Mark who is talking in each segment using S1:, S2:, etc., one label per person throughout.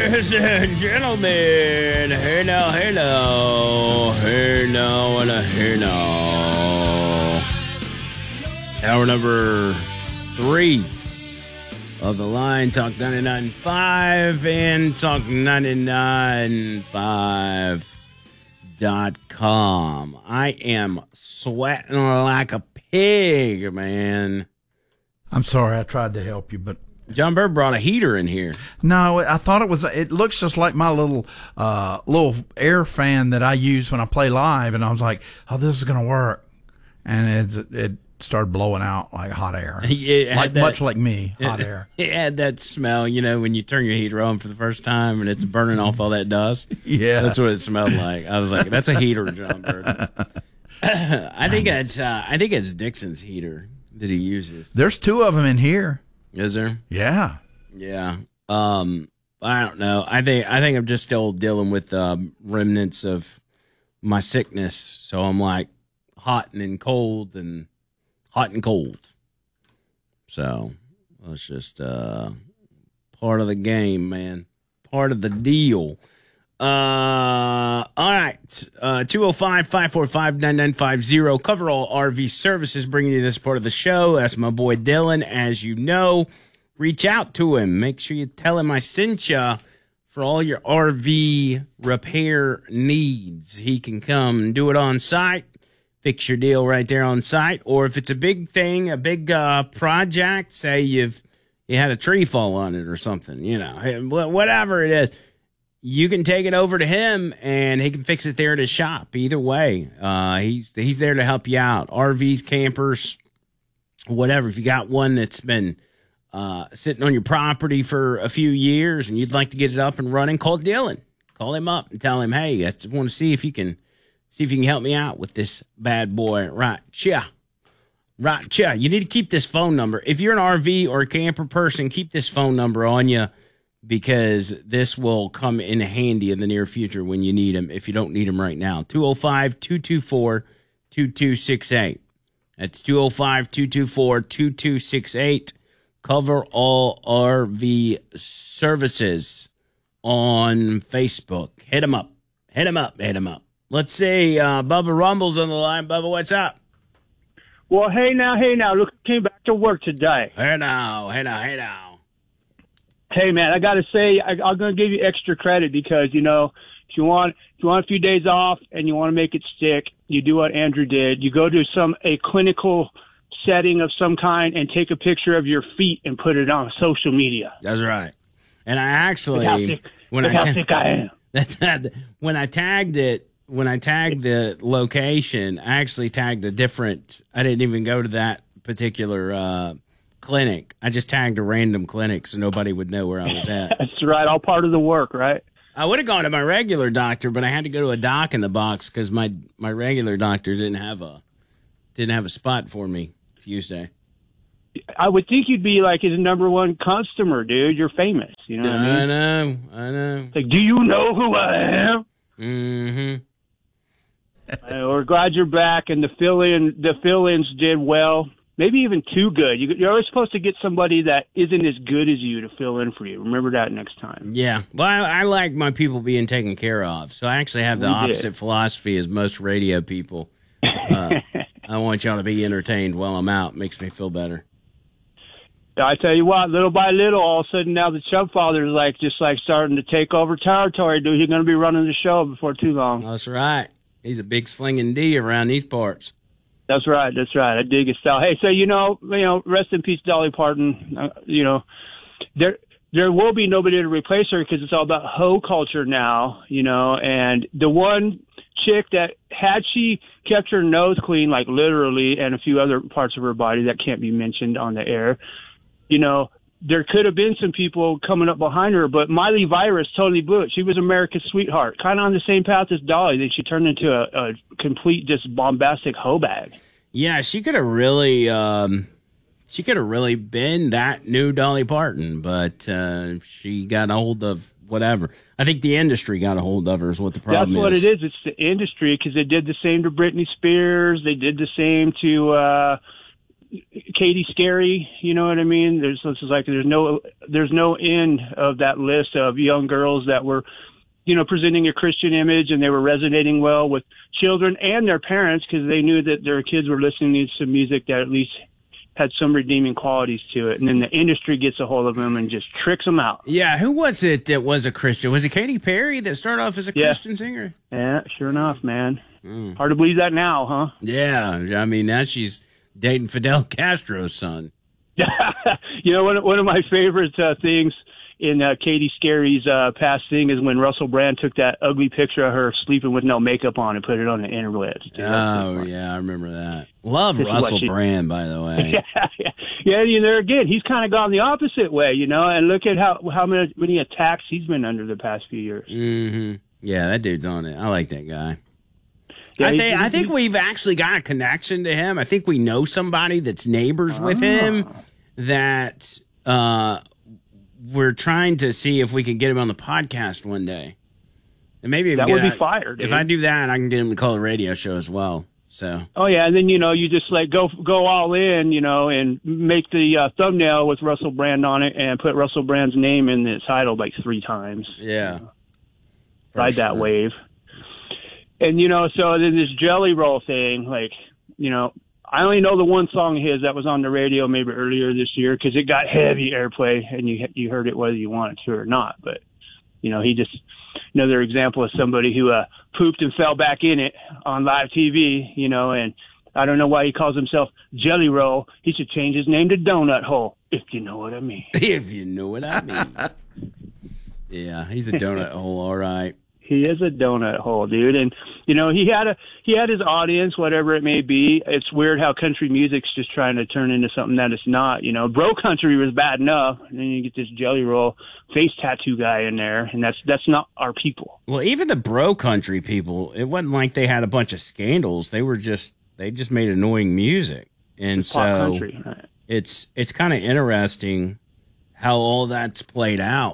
S1: Ladies and gentlemen, hey now, and a hey now. Hour number 3 of the line, Talk 99.5 and Talk995.com. I am sweating like a pig, man.
S2: I'm sorry, I tried to help you, but
S1: John Bird brought a heater in here.
S2: no, I thought it looks just like my little air fan that I use when I play live, and I was like, oh, this is going to work. And it started blowing out like hot air. Much like me, hot air.
S1: It had that smell, when you turn your heater on for the first time and it's burning off all that dust.
S2: Yeah.
S1: That's what it smelled like. I was like, that's a heater, John Bird. I think it's Dixon's heater that he uses.
S2: There's 2 of them in here.
S1: Is there?
S2: Yeah.
S1: Yeah. I don't know. I think I'm just still dealing with remnants of my sickness. So I'm like hot and cold and hot and cold. So it's just part of the game, man. Part of the deal. All right. 205-545-9950. Cover All RV Services bringing you this part of the show. That's my boy Dylan. As you know, reach out to him. Make sure you tell him I sent you for all your RV repair needs. He can come and do it on site. Fix your deal right there on site. Or if it's a big thing, a big project, say you had a tree fall on it or something, whatever it is, you can take it over to him and he can fix it there at his shop. Either way, he's there to help you out. RVs, campers, whatever. If you got one that's been sitting on your property for a few years and you'd like to get it up and running, call Dylan. Call him up and tell him, hey, I just want to see if you can help me out with this bad boy. Right, yeah. You need to keep this phone number. If you're an RV or a camper person, keep this phone number on you, because this will come in handy in the near future when you need them, if you don't need them right now. 205-224-2268. That's 205-224-2268. Cover All RV Services on Facebook. Hit them up. Let's see. Bubba Rumble's on the line. Bubba, what's up?
S3: Well, hey now. Look, came back to work today.
S1: Hey now.
S3: Hey, man, I got to say, I'm going to give you extra credit because, if you want a few days off and you want to make it stick, you do what Andrew did. You go to a clinical setting of some kind and take a picture of your feet and put it on social media.
S1: That's right. And I actually,
S3: how sick I am.
S1: When I tagged the location, I actually tagged I didn't even go to that particular clinic. I just tagged a random clinic so nobody would know where I was at.
S3: That's right. All part of the work, right?
S1: I would have gone to my regular doctor, but I had to go to a doc in the box because my regular doctor didn't have a spot for me Tuesday.
S3: I would think you'd be like his number one customer, dude. You're famous. You know what I mean?
S1: I know.
S3: It's like, do you know who I am?
S1: Mm-hmm.
S3: We're glad you're back, and the fill-ins did well. Maybe even too good. You're always supposed to get somebody that isn't as good as you to fill in for you. Remember that next time.
S1: Yeah. Well, I like my people being taken care of. So I actually have the opposite philosophy as most radio people. I want y'all to be entertained while I'm out. Makes me feel better.
S3: I tell you what, little by little, all of a sudden now the Chubb father's just starting to take over territory, dude. He's going to be running the show before too long.
S1: That's right. He's a big slinging D around these parts.
S3: That's right. I dig his style. Hey, so rest in peace, Dolly Parton. There will be nobody to replace her because it's all about hoe culture now. And the one chick that had she kept her nose clean, like literally, and a few other parts of her body that can't be mentioned on the air, there could have been some people coming up behind her, but Miley Virus totally blew it. She was America's sweetheart, kind of on the same path as Dolly. Then she turned into a complete, just bombastic hoe bag.
S1: Yeah, she could have really been that new Dolly Parton, but she got a hold of whatever. I think the industry got a hold of her is what the problem is.
S3: That's what it is. It's the industry, because they did the same to Britney Spears. They did the same to Katie Scary, you know what I mean? There's no end of that list of young girls that were, you know, presenting a Christian image, and they were resonating well with children and their parents because they knew that their kids were listening to some music that at least had some redeeming qualities to it. And then the industry gets a hold of them and just tricks them out.
S1: Yeah, who was it that was a Christian? Was it Katy Perry that started off as a Christian singer?
S3: Yeah, sure enough, man. Hard to believe that now, huh?
S1: Yeah, I mean, now she's dating Fidel Castro's son.
S3: You know, one of my favorite things in Katie Scary's past thing is when Russell Brand took that ugly picture of her sleeping with no makeup on and put it on the interwebs. Dude,
S1: yeah, I remember that. Love Russell Brand, by the way.
S3: Yeah, you know, again, he's kind of gone the opposite way, you know, and look at how many attacks he's been under the past few years.
S1: Mm-hmm. Yeah, that dude's on it. I like that guy.
S3: Yeah,
S1: I think we've actually got a connection to him. I think we know somebody that's neighbors with him that we're trying to see if we can get him on the podcast one day. And maybe
S3: that would be fire, dude.
S1: If I do that, I can get him to call a radio show as well. So.
S3: Oh yeah, and then you know you just like go all in, you know, and make the thumbnail with Russell Brand on it, and put Russell Brand's name in the title like 3 times.
S1: Yeah,
S3: ride that wave. And you know, so then this Jelly Roll thing, like, you know, I only know the one song of his that was on the radio maybe earlier this year because it got heavy airplay, and you heard it whether you wanted to or not. But you know, he just another example of somebody who pooped and fell back in it on live TV, you know, and I don't know why he calls himself Jelly Roll. He should change his name to Donut Hole, if you know what I mean.
S1: If you know what I mean. Yeah, he's a donut hole, all right.
S3: He is a donut hole, dude. And, you know, he had his audience, whatever it may be. It's weird how country music's just trying to turn into something that it's not. You know, bro country was bad enough, and then you get this Jelly Roll face tattoo guy in there, and that's not our people.
S1: Well, even the bro country people, it wasn't like they had a bunch of scandals. They just made annoying music. And
S3: it's pop country, right?
S1: It's kind of interesting how all that's played out.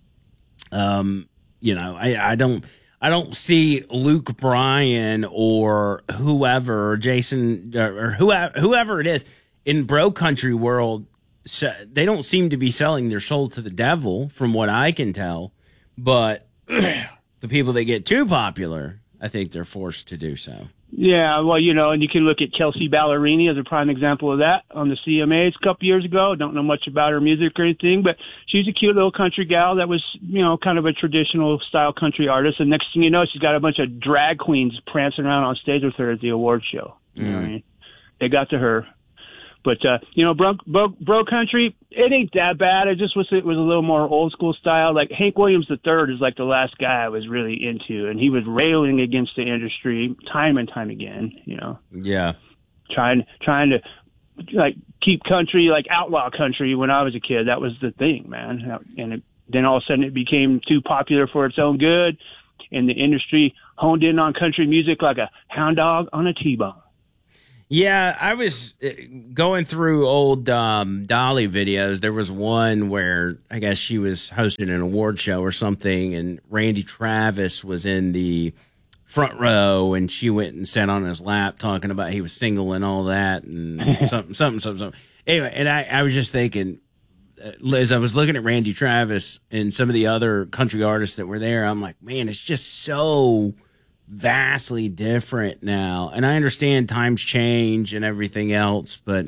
S1: You know, I don't see Luke Bryan or whoever, or Jason or whoever it is in bro country world. They don't seem to be selling their soul to the devil, from what I can tell. But the people that get too popular, I think they're forced to do so.
S3: Yeah, well, you know, and you can look at Kelsey Ballerini as a prime example of that on the CMAs a couple years ago. Don't know much about her music or anything, but she's a cute little country gal that was, you know, kind of a traditional style country artist. And next thing you know, she's got a bunch of drag queens prancing around on stage with her at the award show. You know what I mean? They got to her. But, you know, bro country, it ain't that bad. It just it was a little more old school style. Like Hank Williams III is like the last guy I was really into, and he was railing against the industry time and time again, you know.
S1: Yeah.
S3: Trying to like keep country, like outlaw country when I was a kid. That was the thing, man. And then all of a sudden it became too popular for its own good, and the industry honed in on country music like a hound dog on a T-bone.
S1: Yeah, I was going through old Dolly videos. There was one where I guess she was hosting an award show or something, and Randy Travis was in the front row, and she went and sat on his lap talking about he was single and all that, and something. Anyway, and I was just thinking, Liz, I was looking at Randy Travis and some of the other country artists that were there. I'm like, man, it's just so vastly different now. And I understand times change and everything else, but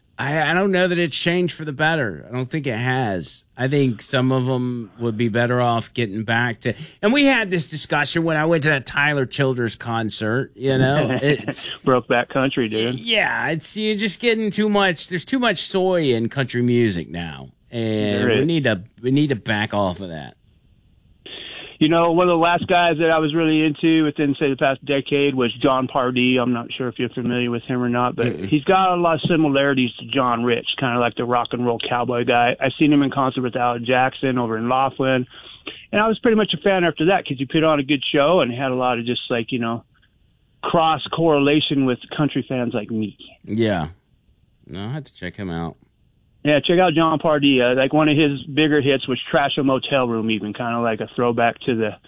S1: I don't know that it's changed for the better. I don't think it has. I think some of them would be better off getting back to, and we had this discussion when I went to that Tyler Childers concert, you know. It's
S3: Brokeback Country, dude.
S1: Yeah, you're just getting too much. There's too much soy in country music now, and we need to back off of that.
S3: You know, one of the last guys that I was really into within, say, the past decade was John Pardee. I'm not sure if you're familiar with him or not, but he's got a lot of similarities to John Rich, kind of like the rock and roll cowboy guy. I've seen him in concert with Alan Jackson over in Laughlin, and I was pretty much a fan after that because he put on a good show and had a lot of just, like, you know, cross-correlation with country fans like me.
S1: Yeah. No, I have to check him out.
S3: Yeah, check out John Pardee. Like one of his bigger hits was "Trash a Motel Room," even kind of like a throwback to the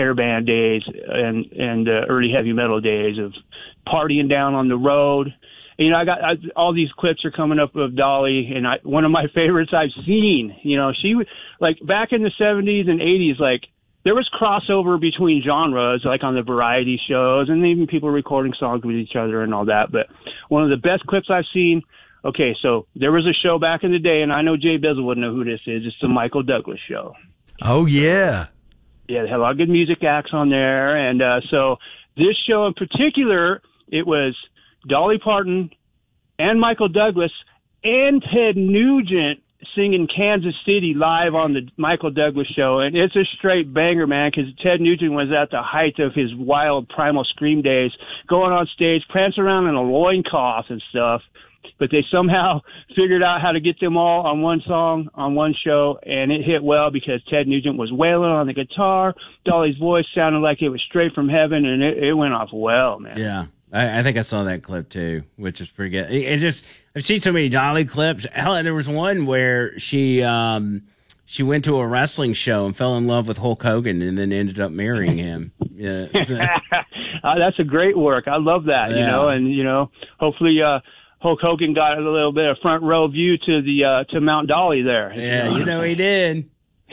S3: hairband days and early heavy metal days of partying down on the road. you know, all these clips are coming up of Dolly, and one of my favorites I've seen, you know, she was like back in the 70s and 80s, like there was crossover between genres, like on the variety shows, and even people recording songs with each other and all that. But one of the best clips I've seen, okay, so there was a show back in the day, and I know Jay Bizzle wouldn't know who this is. It's the Michael Douglas Show.
S2: Oh, yeah.
S3: Yeah, they had a lot of good music acts on there. And so this show in particular, it was Dolly Parton and Michael Douglas and Ted Nugent singing Kansas City live on the Michael Douglas Show. And it's a straight banger, man, because Ted Nugent was at the height of his wild primal scream days, going on stage, prancing around in a loincloth and stuff. But they somehow figured out how to get them all on one song, on one show, and it hit well because Ted Nugent was wailing on the guitar. Dolly's voice sounded like it was straight from heaven, and it went off well, man.
S1: Yeah, I think I saw that clip too, which is pretty good. It's just, I've seen so many Dolly clips. Hell, there was one where she went to a wrestling show and fell in love with Hulk Hogan and then ended up marrying him. Yeah,
S3: that's a great work. I love that,
S1: Yeah.
S3: you know, and, you know, hopefully, Hulk Hogan got a little bit of front row view to the to Mount Dolly there.
S1: Yeah, you know he did.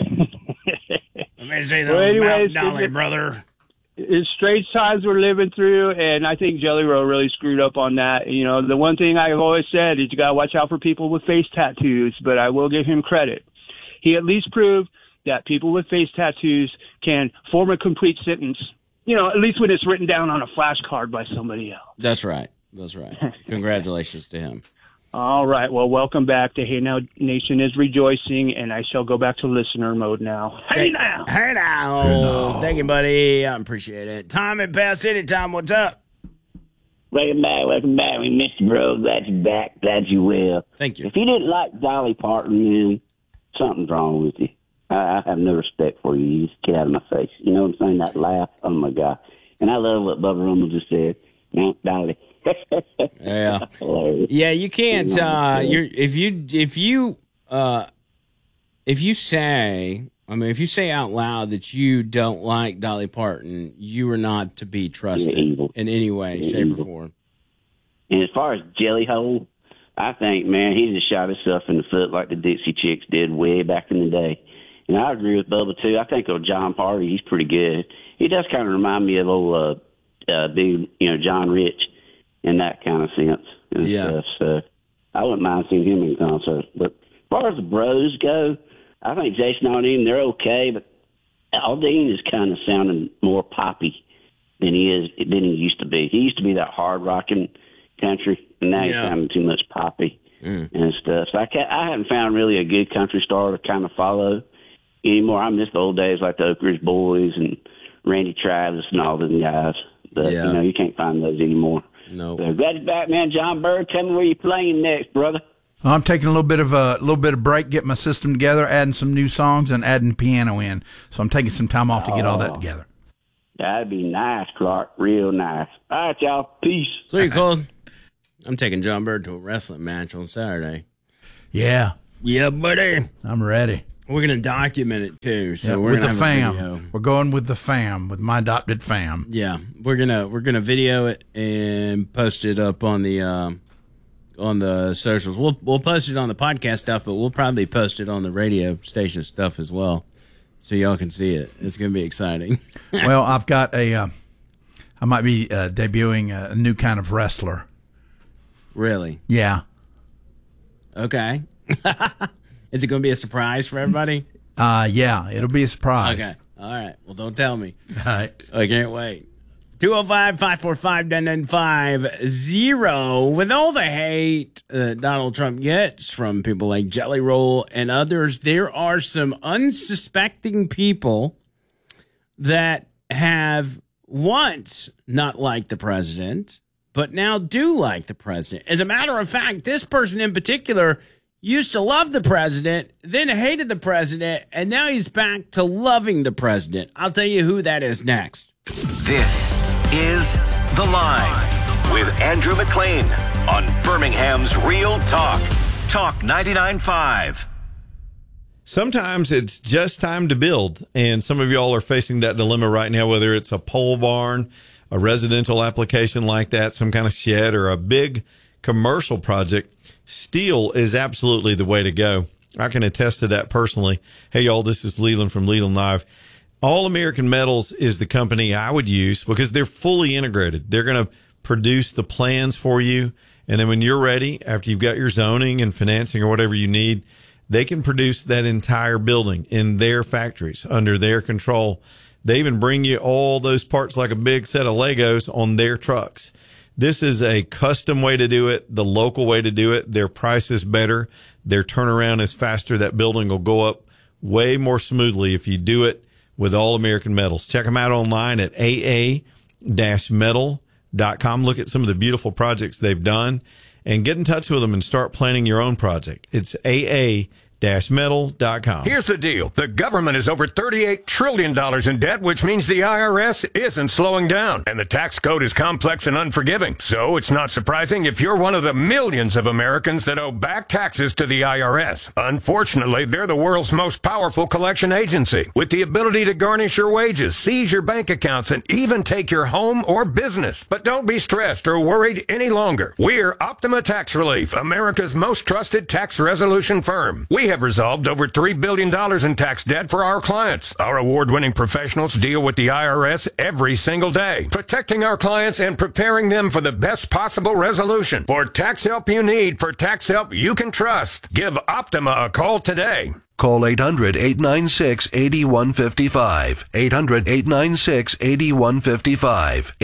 S1: Let me see those
S3: Well, anyways,
S1: Mount Dolly, brother.
S3: It's strange times we're living through, and I think Jelly Roll really screwed up on that. You know, the one thing I've always said is you got to watch out for people with face tattoos, but I will give him credit. He at least proved that people with face tattoos can form a complete sentence, you know, at least when it's written down on a flashcard by somebody else.
S1: That's right. That's right. Congratulations to him.
S3: All right. Well, welcome back to Hey Now Nation is Rejoicing, and I shall go back to listener mode now. Hey now.
S1: Hey now. Thank you, buddy. I appreciate it. Tom in Past City. Tom, what's up?
S4: Welcome back. We missed you, bro. Glad you're back. Glad you will.
S1: Thank you.
S4: If you didn't like Dolly Parton, man, something's wrong with you. I have no respect for you. You just get out of my face. You know what I'm saying? That laugh. Oh, my God. And I love what Bubba Rummel just said. Mount Dolly.
S1: Yeah.
S4: Hilarious.
S1: Yeah, you can't. If you say out loud that you don't like Dolly Parton, you are not to be trusted in any way, shape, or form.
S4: And as far as Jelly Hole, I think, man, he just shot himself in the foot like the Dixie Chicks did way back in the day. And I agree with Bubba, too. I think old John Party, he's pretty good. He does kind of remind me of old big, John Rich in that kind of sense and stuff. So I wouldn't mind seeing him in concert. But as far as the bros go, I think Jason Aldean, they're okay, but Aldean is kind of sounding more poppy than he used to be. He used to be that hard rocking country, and now he's sounding too much poppy and stuff. So I haven't found really a good country star to kind of follow anymore. I miss the old days like the Oak Ridge Boys and Randy Travis and all them guys. But you can't find those anymore.
S1: No.
S4: So glad you're back, man. John Bird, tell me where you're playing next, brother.
S2: I'm taking a little bit of break, get my system together, adding some new songs and adding the piano in. So I'm taking some time off to get all that together.
S4: That'd be nice, Clark. Real nice. All right, y'all. Peace.
S1: So you called. I'm taking John Bird to a wrestling match on Saturday.
S2: Yeah.
S1: Yeah, buddy.
S2: I'm ready.
S1: We're gonna document it too. So we're
S2: with
S1: gonna
S2: the
S1: have a video.
S2: fam. We're going with the fam, with my adopted fam.
S1: Yeah, we're gonna video it and post it up on the socials. We'll post it on the podcast stuff, but we'll probably post it on the radio station stuff as well, so y'all can see it. It's gonna be exciting.
S2: Well, I've got I might be debuting a new kind of wrestler.
S1: Really?
S2: Yeah.
S1: Okay. Is it going to be a surprise for everybody?
S2: Yeah, it'll be a surprise.
S1: Okay. All right. Well, don't tell me.
S2: All right.
S1: I can't wait. 205-545-9950. With all the hate that Donald Trump gets from people like Jelly Roll and others, there are some unsuspecting people that have once not liked the president, but now do like the president. As a matter of fact, this person in particular used to love the president, then hated the president, and now he's back to loving the president. I'll tell you who that is next.
S5: This is The Line with Andrew McLean on Birmingham's Real Talk. Talk 99.5.
S6: Sometimes it's just time to build, and some of y'all are facing that dilemma right now, whether it's a pole barn, a residential application like that, some kind of shed, or a big commercial project, steel is absolutely the way to go. I can attest to that personally. Hey, y'all, this is Leland from Leland Live. All American Metals is the company I would use because they're fully integrated. They're going to produce the plans for you. And then when you're ready, after you've got your zoning and financing or whatever you need, they can produce that entire building in their factories under their control. They even bring you all those parts like a big set of Legos on their trucks. This is a custom way to do it, the local way to do it. Their price is better. Their turnaround is faster. That building will go up way more smoothly if you do it with All American Metals. Check them out online at aa-metal.com. Look at some of the beautiful projects they've done and get in touch with them and start planning your own project. It's aa-metal.com.
S7: Here's the deal. The government is over $38 trillion in debt, which means the IRS isn't slowing down. And the tax code is complex and unforgiving. So it's not surprising if you're one of the millions of Americans that owe back taxes to the IRS. Unfortunately, they're the world's most powerful collection agency, with the ability to garnish your wages, seize your bank accounts, and even take your home or business. But don't be stressed or worried any longer. We're Optima Tax Relief, America's most trusted tax resolution firm. We have resolved over $3 billion in tax debt for our clients. Our award-winning professionals deal with the IRS every single day, protecting our clients and preparing them for the best possible resolution. For tax help you need, for tax help you can trust, give Optima a call today.
S8: Call 800-896-8155. 800-896-8155.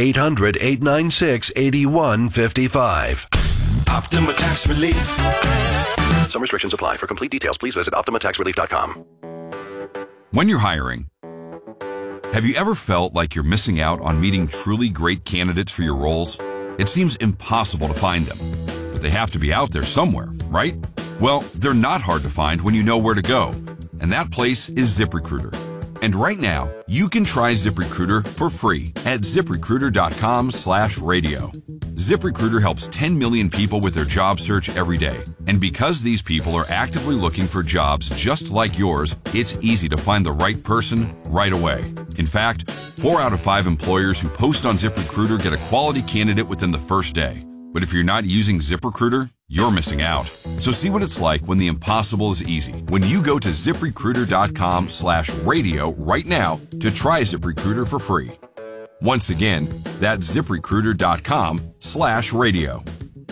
S8: 800-896-8155.
S5: Optima Tax Relief.
S8: Some restrictions apply. For complete details, please visit OptimaTaxRelief.com.
S9: When you're hiring, have you ever felt like you're missing out on meeting truly great candidates for your roles? It seems impossible to find them, but they have to be out there somewhere, right? Well, they're not hard to find when you know where to go, and that place is ZipRecruiter. And right now, you can try ZipRecruiter for free at ZipRecruiter.com/radio. ZipRecruiter helps 10 million people with their job search every day. And because these people are actively looking for jobs just like yours, it's easy to find the right person right away. In fact, 4 out of 5 employers who post on ZipRecruiter get a quality candidate within the first day. But if you're not using ZipRecruiter, you're missing out. So see what it's like when the impossible is easy. When you go to ZipRecruiter.com/radio right now to try ZipRecruiter for free. Once again, that's ZipRecruiter.com/radio.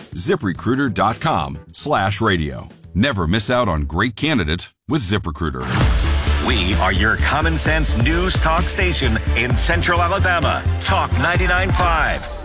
S9: ZipRecruiter.com/radio. Never miss out on great candidates with ZipRecruiter.
S5: We are your common sense news talk station in Central Alabama. Talk 99.5.